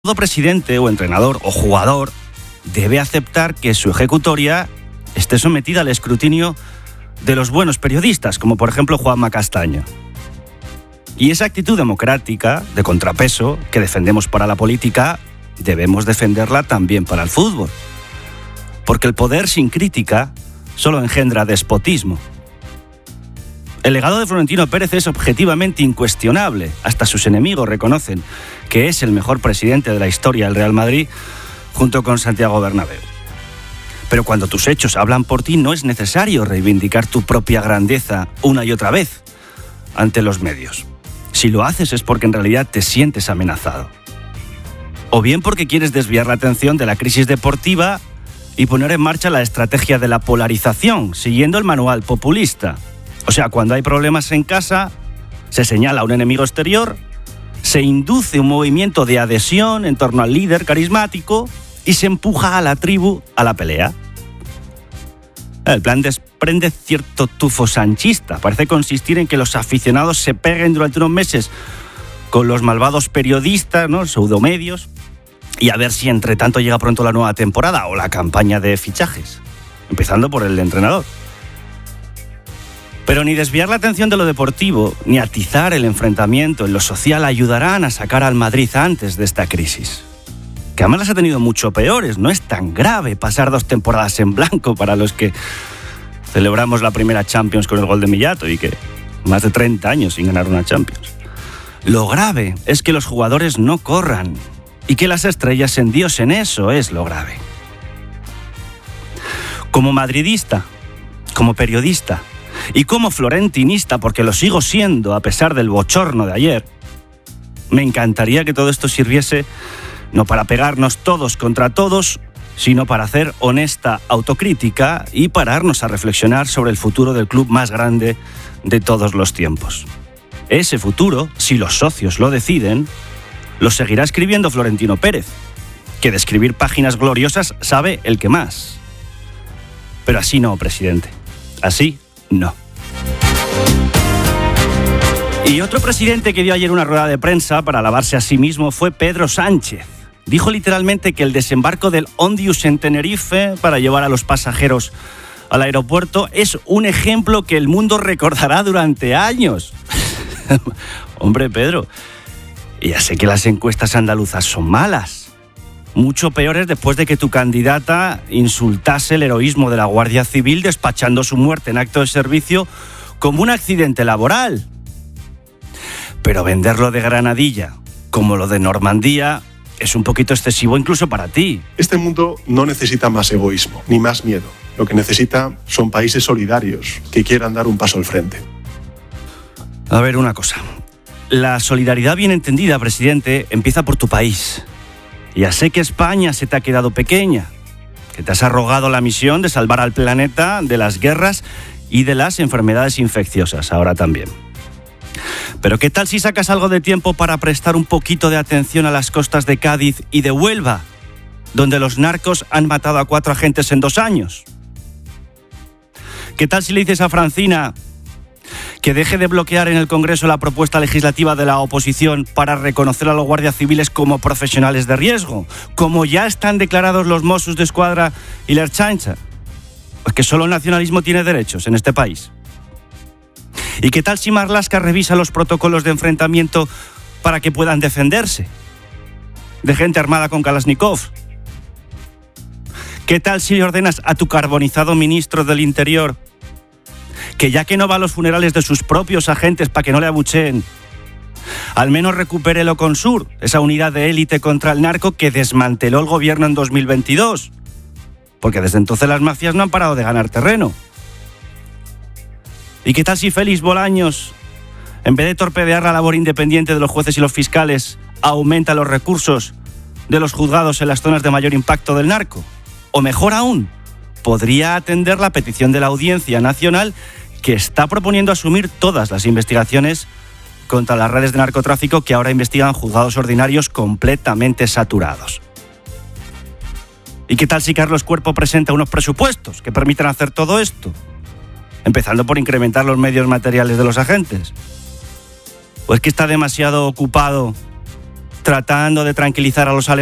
Todo presidente o entrenador o jugador debe aceptar que su ejecutoria esté sometida al escrutinio de los buenos periodistas, como por ejemplo Juanma Castaño. Y esa actitud democrática, de contrapeso, que defendemos para la política, debemos defenderla también para el fútbol. Porque el poder sin crítica solo engendra despotismo. El legado de Florentino Pérez es objetivamente incuestionable. Hasta sus enemigos reconocen que es el mejor presidente de la historia del Real Madrid, junto con Santiago Bernabéu. Pero cuando tus hechos hablan por ti, no es necesario reivindicar tu propia grandeza una y otra vez ante los medios. Si lo haces es porque en realidad te sientes amenazado. O bien porque quieres desviar la atención de la crisis deportiva y poner en marcha la estrategia de la polarización, siguiendo el manual populista. O sea, cuando hay problemas en casa, se señala a un enemigo exterior, se induce un movimiento de adhesión en torno al líder carismático y se empuja a la tribu a la pelea. El plan desprende cierto tufo sanchista. Parece consistir en que los aficionados se peguen durante unos meses con los malvados periodistas, ¿no?, pseudomedios, y a ver si entre tanto llega pronto la nueva temporada o la campaña de fichajes, empezando por el entrenador. Pero ni desviar la atención de lo deportivo, ni atizar el enfrentamiento en lo social ayudarán a sacar al Madrid antes de esta crisis. Que además las ha tenido mucho peores. No es tan grave pasar 2 temporadas en blanco para los que celebramos la primera Champions con el gol de Millato y que más de 30 años sin ganar una Champions. Lo grave es que los jugadores no corran y que las estrellas se endiosen. Eso es lo grave. Como madridista, como periodista y como florentinista, porque lo sigo siendo a pesar del bochorno de ayer, me encantaría que todo esto sirviese no para pegarnos todos contra todos, sino para hacer honesta autocrítica y pararnos a reflexionar sobre el futuro del club más grande de todos los tiempos. Ese futuro, si los socios lo deciden, lo seguirá escribiendo Florentino Pérez, que de escribir páginas gloriosas sabe el que más. Pero así no, presidente. Así no. Y otro presidente que dio ayer una rueda de prensa para alabarse a sí mismo fue Pedro Sánchez. Dijo literalmente que el desembarco del Ondius en Tenerife para llevar a los pasajeros al aeropuerto es un ejemplo que el mundo recordará durante años. Hombre, Pedro, ya sé que las encuestas andaluzas son malas. Mucho peores después de que tu candidata insultase el heroísmo de la Guardia Civil despachando su muerte en acto de servicio como un accidente laboral. Pero venderlo de Granadilla como lo de Normandía es un poquito excesivo incluso para ti. Este mundo no necesita más egoísmo ni más miedo. Lo que necesita son países solidarios que quieran dar un paso al frente. A ver, una cosa. La solidaridad bien entendida, presidente, empieza por tu país. Ya sé que España se te ha quedado pequeña, que te has arrogado la misión de salvar al planeta de las guerras y de las enfermedades infecciosas, ahora también. Pero ¿qué tal si sacas algo de tiempo para prestar un poquito de atención a las costas de Cádiz y de Huelva, donde los narcos han matado a 4 agentes en 2 años? ¿Qué tal si le dices a Francina que deje de bloquear en el Congreso la propuesta legislativa de la oposición para reconocer a los guardias civiles como profesionales de riesgo, como ya están declarados los Mossos d'Esquadra y la Ertzaintza? Pues que solo el nacionalismo tiene derechos en este país. ¿Y qué tal si Marlaska revisa los protocolos de enfrentamiento para que puedan defenderse de gente armada con Kalashnikov? ¿Qué tal si le ordenas a tu carbonizado ministro del Interior que, ya que no va a los funerales de sus propios agentes para que no le abucheen, al menos recupere el Oconsur, esa unidad de élite contra el narco que desmanteló el gobierno en 2022? Porque desde entonces las mafias no han parado de ganar terreno. ¿Y qué tal si Félix Bolaños, en vez de torpedear la labor independiente de los jueces y los fiscales, aumenta los recursos de los juzgados en las zonas de mayor impacto del narco? O mejor aún, podría atender la petición de la Audiencia Nacional, que está proponiendo asumir todas las investigaciones contra las redes de narcotráfico que ahora investigan juzgados ordinarios completamente saturados. ¿Y qué tal si Carlos Cuerpo presenta unos presupuestos que permitan hacer todo esto? Empezando por incrementar los medios materiales de los agentes. ¿O es que está demasiado ocupado tratando de tranquilizar a los alemanes